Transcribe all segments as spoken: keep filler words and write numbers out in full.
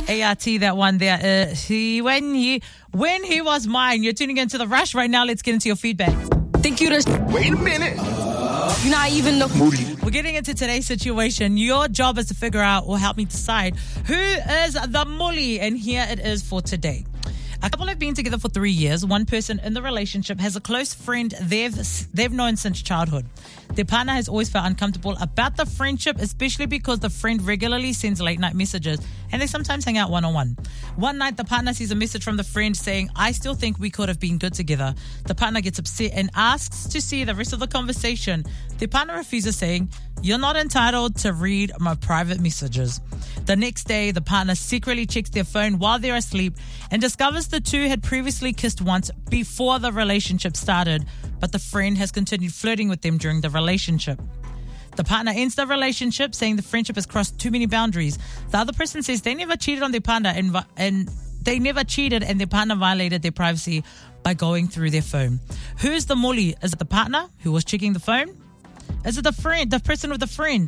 A R T, that one there. Uh, he, when he when he was mine. You're tuning into The Rush right now. Let's get into your feedback. Think you just... Wait a minute. You're not even the... Moody. We're getting into today's situation. Your job is to figure out or help me decide who is the muli. And here it is for today. A couple have been together for three years. One person in the relationship has a close friend they've they've known since childhood. Their partner has always felt uncomfortable about the friendship, especially because the friend regularly sends late night messages and they sometimes hang out one-on-one. One night, the partner sees a message from the friend saying, "I still think we could have been good together." The partner gets upset and asks to see the rest of the conversation. The partner refuses, saying, "You're not entitled to read my private messages." The next day, the partner secretly checks their phone while they're asleep and discovers the two had previously kissed once before the relationship started, but the friend has continued flirting with them during the relationship. The partner ends the relationship, saying the friendship has crossed too many boundaries. The other person says they never cheated on their partner and, and they never cheated and their partner violated their privacy by going through their phone. Who's the muli? Is it the partner who was checking the phone? Is it the friend, the person with the friend?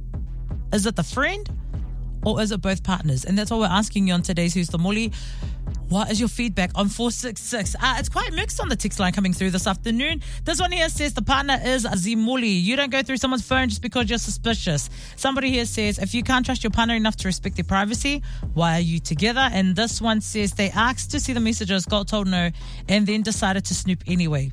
Is it the friend? Or is it both partners? And that's what we're asking you on today's Who's the Muli. What is your feedback on four six six? Uh, it's quite mixed on the text line coming through this afternoon. This one here says the partner is the muli. You don't go through someone's phone just because you're suspicious. Somebody here says if you can't trust your partner enough to respect their privacy, why are you together? And this one says they asked to see the messages, got told no, and then decided to snoop anyway.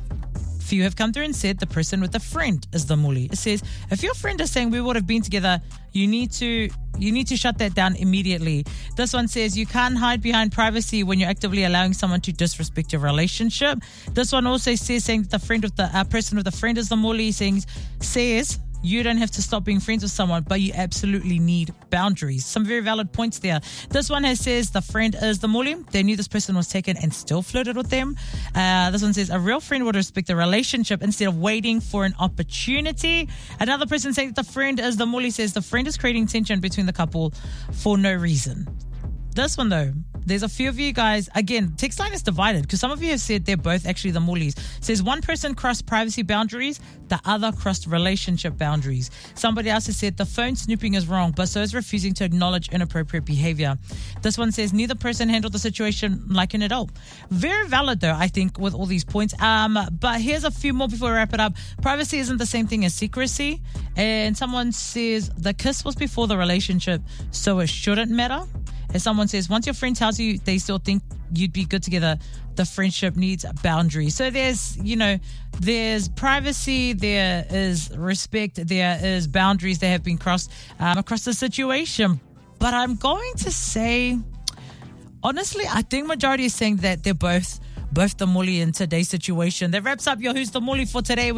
Few have come through and said the person with the friend is the muli. It says if your friend is saying we would have been together, you need to you need to shut that down immediately. This one says you can't hide behind privacy when you're actively allowing someone to disrespect your relationship. This one also says saying that the friend with the uh, person with the friend is the muli, saying says you don't have to stop being friends with someone, but you absolutely need boundaries. Some very valid points there. This one has says the friend is the muli. They knew this person was taken and still flirted with them. Uh, this one says a real friend would respect the relationship instead of waiting for an opportunity. Another person saying that the friend is the muli says the friend is creating tension between the couple for no reason. This one though, there's a few of you guys, again, text line is divided because some of you have said they're both actually the mulis. It says one person crossed privacy boundaries, the other crossed relationship boundaries. Somebody else has said the phone snooping is wrong, but so is refusing to acknowledge inappropriate behavior. This one says neither person handled the situation like an adult. Very valid though, I think, with all these points. Um, but here's a few more before we wrap it up. Privacy isn't the same thing as secrecy. And someone says the kiss was before the relationship, so it shouldn't matter. As someone says, once your friend tells you they still think you'd be good together, the friendship needs boundaries. So there's, you know, there's privacy, there is respect, there is boundaries that have been crossed um, across the situation. But I'm going to say, honestly, I think majority is saying that they're both, both the muli in today's situation. That wraps up your Who's the Muli for today.